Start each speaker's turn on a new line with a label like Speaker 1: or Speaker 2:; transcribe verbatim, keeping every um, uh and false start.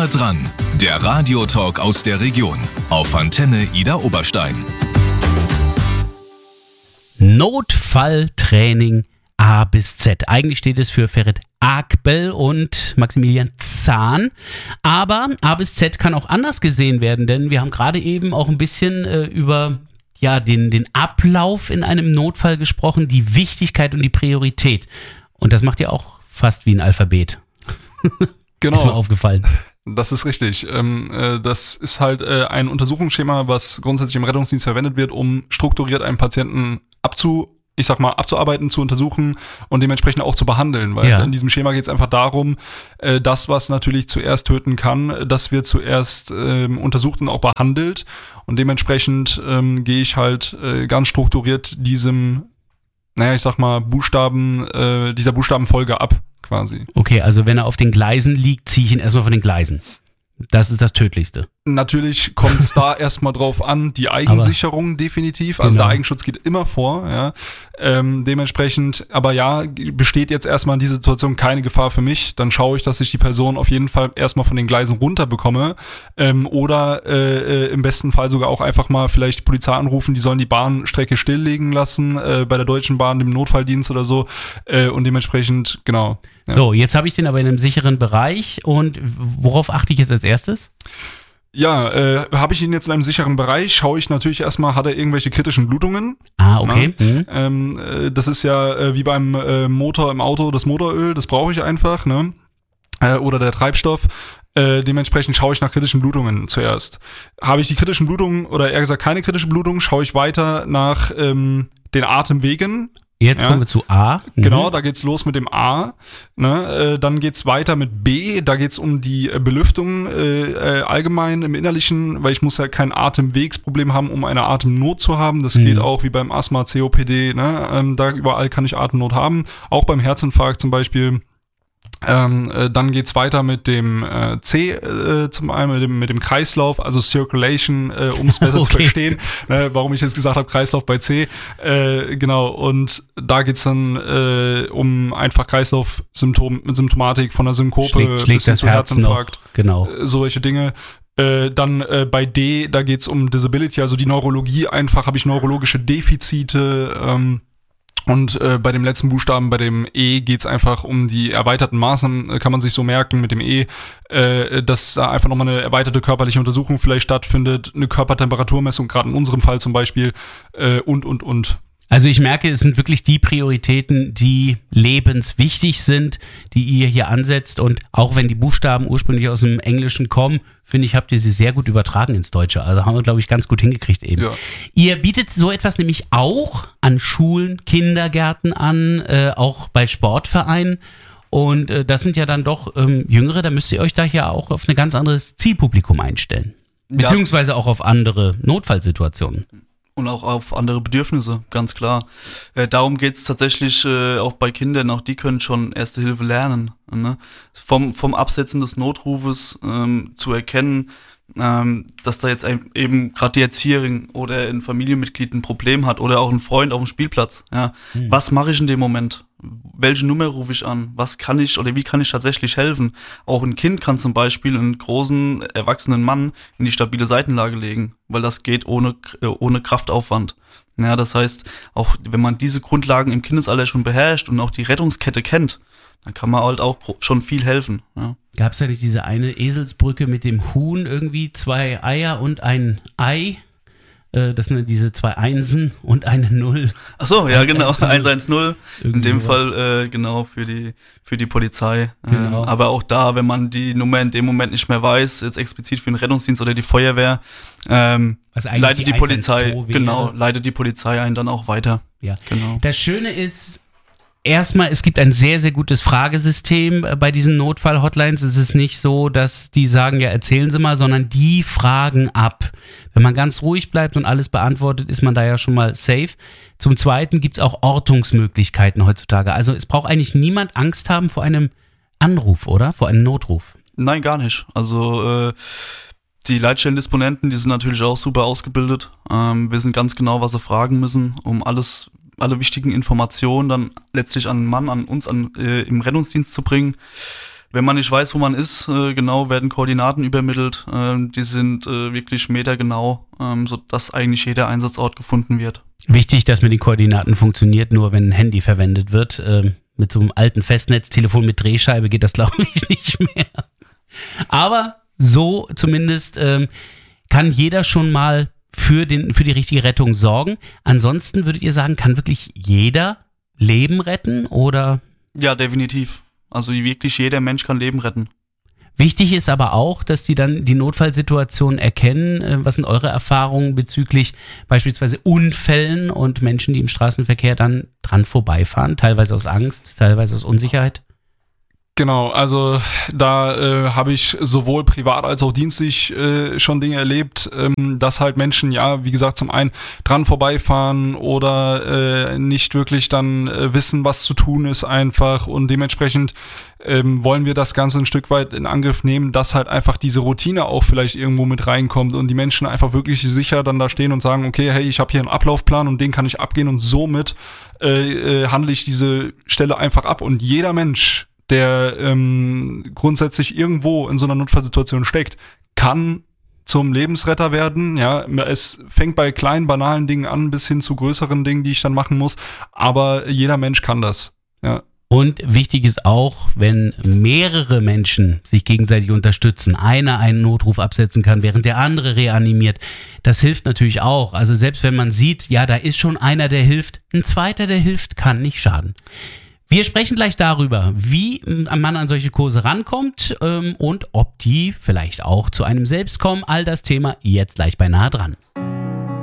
Speaker 1: Nah dran, der Radiotalk aus der Region auf Antenne Ida Oberstein.
Speaker 2: Notfalltraining A bis Z. Eigentlich steht es für Ferit Akbel und Maximilian Zahn. Aber A bis Z kann auch anders gesehen werden, denn wir haben gerade eben auch ein bisschen äh, über ja, den, den Ablauf in einem Notfall gesprochen, die Wichtigkeit und die Priorität. Und das macht ja auch fast wie ein Alphabet.
Speaker 3: Genau.
Speaker 2: Ist mir aufgefallen.
Speaker 3: Das ist richtig. Ähm, äh, das ist halt äh, ein Untersuchungsschema, was grundsätzlich im Rettungsdienst verwendet wird, um strukturiert einen Patienten abzu, ich sag mal, abzuarbeiten, zu untersuchen und dementsprechend auch zu behandeln. Weil
Speaker 2: ja.
Speaker 3: in diesem Schema geht es einfach darum, äh, das, was natürlich zuerst töten kann, das wird zuerst ähm, untersucht und auch behandelt. Und dementsprechend ähm, gehe ich halt äh, ganz strukturiert diesem, naja, ich sag mal, Buchstaben, äh, dieser Buchstabenfolge ab. Quasi.
Speaker 2: Okay, also wenn er auf den Gleisen liegt, ziehe ich ihn erstmal von den Gleisen. Das ist das Tödlichste.
Speaker 3: Natürlich kommt es da erstmal drauf an, die Eigensicherung aber, definitiv, also
Speaker 2: genau.
Speaker 3: der Eigenschutz geht immer vor, ja. Ähm, dementsprechend, aber ja, besteht jetzt erstmal in dieser Situation keine Gefahr für mich, dann schaue ich, dass ich die Person auf jeden Fall erstmal von den Gleisen runter bekomme ähm, oder äh, im besten Fall sogar auch einfach mal vielleicht die Polizei anrufen, die sollen die Bahnstrecke stilllegen lassen, äh, bei der Deutschen Bahn, dem Notfalldienst oder so äh, und dementsprechend, genau. Ja.
Speaker 2: So, jetzt habe ich den aber in einem sicheren Bereich und worauf achte ich jetzt als erstes?
Speaker 3: Ja, äh, habe ich ihn jetzt in einem sicheren Bereich, schaue ich natürlich erstmal, hat er irgendwelche kritischen Blutungen.
Speaker 2: Ah, okay.
Speaker 3: Mhm. Ähm, äh, das ist ja äh, wie beim äh, Motor im Auto, das Motoröl, das brauche ich einfach, ne? Äh, oder der Treibstoff. Äh, dementsprechend schaue ich nach kritischen Blutungen zuerst. Habe ich die kritischen Blutungen oder eher gesagt keine kritischen Blutungen, schaue ich weiter nach ähm, den Atemwegen.
Speaker 2: Jetzt ja. kommen wir zu A. Mhm.
Speaker 3: Genau, da geht's los mit dem A. Ne? Äh, dann geht's weiter mit B. Da geht's um die äh, Belüftung äh, äh, allgemein im Innerlichen, weil ich muss ja kein Atemwegsproblem haben, um eine Atemnot zu haben. Das mhm. geht auch wie beim Asthma, C O P D. Ne? Ähm, da überall kann ich Atemnot haben. Auch beim Herzinfarkt zum Beispiel. Ähm, äh, dann geht's weiter mit dem äh, C, äh, zum einen mit dem, mit dem Kreislauf, also Circulation, äh, um es besser okay. zu verstehen, ne, warum ich jetzt gesagt habe, Kreislauf bei C, äh, genau, und da geht's dann äh, um einfach Kreislaufsymptom, Symptomatik von der Synkope
Speaker 2: schlägt, schlägt
Speaker 3: bis hin zu Herzinfarkt,
Speaker 2: noch, genau.
Speaker 3: äh, solche Dinge. Äh, dann äh, bei D, da geht's um Disability, also die Neurologie einfach, habe ich neurologische Defizite, ähm, Und äh, bei dem letzten Buchstaben, bei dem E, geht's einfach um die erweiterten Maßnahmen, kann man sich so merken mit dem E, äh, dass da einfach nochmal eine erweiterte körperliche Untersuchung vielleicht stattfindet, eine Körpertemperaturmessung, gerade in unserem Fall zum Beispiel, äh, und, und, und.
Speaker 2: Also ich merke, es sind wirklich die Prioritäten, die lebenswichtig sind, die ihr hier ansetzt. Und auch wenn die Buchstaben ursprünglich aus dem Englischen kommen, finde ich, habt ihr sie sehr gut übertragen ins Deutsche. Also haben wir, glaube ich, ganz gut hingekriegt eben. Ja. Ihr bietet so etwas nämlich auch an Schulen, Kindergärten an, äh, auch bei Sportvereinen. Und äh, das sind ja dann doch ähm, Jüngere, da müsst ihr euch da ja auch auf ein ganz anderes Zielpublikum einstellen. Beziehungsweise ja. auch auf andere Notfallsituationen.
Speaker 4: Und auch auf andere Bedürfnisse, ganz klar. Äh, darum geht's tatsächlich äh, auch bei Kindern, auch die können schon Erste Hilfe lernen. Ne? Vom, vom Absetzen des Notrufes ähm, zu erkennen, ähm, dass da jetzt ein, eben gerade die Erzieherin oder ein Familienmitglied ein Problem hat oder auch ein Freund auf dem Spielplatz. Ja? Hm. Was mache ich in dem Moment? Welche Nummer rufe ich an? Was kann ich oder wie kann ich tatsächlich helfen? Auch ein Kind kann zum Beispiel einen großen, erwachsenen Mann in die stabile Seitenlage legen, weil das geht ohne, äh, ohne Kraftaufwand. Ja, das heißt, auch wenn man diese Grundlagen im Kindesalter schon beherrscht und auch die Rettungskette kennt, dann kann man halt auch schon viel helfen. Ja.
Speaker 2: Gab es ja nicht diese eine Eselsbrücke mit dem Huhn, irgendwie zwei Eier und ein Ei? Das sind diese zwei Einsen und eine Null.
Speaker 4: Ach so, ja, genau, eins eins null. In dem sowas. Fall äh, genau für die für die Polizei. Genau. Ähm, aber auch da, wenn man die Nummer in dem Moment nicht mehr weiß, jetzt explizit für den Rettungsdienst oder die Feuerwehr, ähm, leitet die, die Polizei, genau, leitet die Polizei einen dann auch weiter.
Speaker 2: Ja.
Speaker 4: Genau.
Speaker 2: Das Schöne ist, erstmal, es gibt ein sehr, sehr gutes Fragesystem bei diesen Notfall-Hotlines. Es ist nicht so, dass die sagen, ja, erzählen Sie mal, sondern die fragen ab. Wenn man ganz ruhig bleibt und alles beantwortet, ist man da ja schon mal safe. Zum Zweiten gibt es auch Ortungsmöglichkeiten heutzutage. Also es braucht eigentlich niemand Angst haben vor einem Anruf, oder? Vor einem Notruf.
Speaker 4: Nein, gar nicht. Also äh, die Leitstellendisponenten, die sind natürlich auch super ausgebildet. Ähm, wissen ganz genau, was sie fragen müssen, um alles alle wichtigen Informationen dann letztlich an den Mann, an uns an, äh, im Rettungsdienst zu bringen. Wenn man nicht weiß, wo man ist, äh, genau, werden Koordinaten übermittelt. Ähm, die sind äh, wirklich metergenau, ähm, sodass eigentlich jeder Einsatzort gefunden wird.
Speaker 2: Wichtig, dass mit den Koordinaten funktioniert, nur wenn ein Handy verwendet wird. Ähm, mit so einem alten Festnetztelefon mit Drehscheibe geht das, glaube ich, nicht mehr. Aber so zumindest ähm, kann jeder schon mal für, den, für die richtige Rettung sorgen. Ansonsten würdet ihr sagen, kann wirklich jeder Leben retten oder?
Speaker 4: Ja, definitiv. Also wirklich jeder Mensch kann Leben retten.
Speaker 2: Wichtig ist aber auch, dass die dann die Notfallsituation erkennen. Was sind eure Erfahrungen bezüglich beispielsweise Unfällen und Menschen, die im Straßenverkehr dann dran vorbeifahren, teilweise aus Angst, teilweise aus Unsicherheit?
Speaker 3: Genau, also da äh, habe ich sowohl privat als auch dienstlich äh, schon Dinge erlebt, ähm, dass halt Menschen, ja, wie gesagt, zum einen dran vorbeifahren oder äh, nicht wirklich dann äh, wissen, was zu tun ist einfach, und dementsprechend ähm, wollen wir das Ganze ein Stück weit in Angriff nehmen, dass halt einfach diese Routine auch vielleicht irgendwo mit reinkommt und die Menschen einfach wirklich sicher dann da stehen und sagen, okay, hey, ich habe hier einen Ablaufplan und den kann ich abgehen und somit äh, äh, handle ich diese Stelle einfach ab, und jeder Mensch, der ähm, grundsätzlich irgendwo in so einer Notfallsituation steckt, kann zum Lebensretter werden. Ja, es fängt bei kleinen, banalen Dingen an bis hin zu größeren Dingen, die ich dann machen muss. Aber jeder Mensch kann das. Ja.
Speaker 2: Und wichtig ist auch, wenn mehrere Menschen sich gegenseitig unterstützen, einer einen Notruf absetzen kann, während der andere reanimiert, das hilft natürlich auch. Also selbst wenn man sieht, ja, da ist schon einer, der hilft, ein zweiter, der hilft, kann nicht schaden. Wir sprechen gleich darüber, wie ein Mann an solche Kurse rankommt ähm, und ob die vielleicht auch zu einem selbst kommen. All das Thema jetzt gleich bei Nahe dran.